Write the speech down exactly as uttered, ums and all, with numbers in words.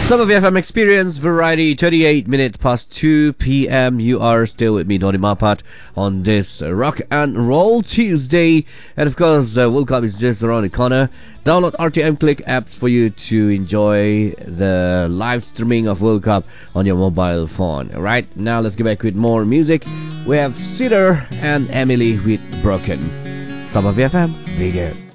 Some of F M Experience Variety, thirty-eight minutes past two p.m. You are still with me, Donny Mapat, on this uh, Rock and Roll Tuesday. And of course, uh, World Cup is just around the corner. Download R T M Click app for you to enjoy the live streaming of World Cup on your mobile phone. Alright, now let's get back with more music. We have Cedar and Emily with Broken. Some of F M, Vegan.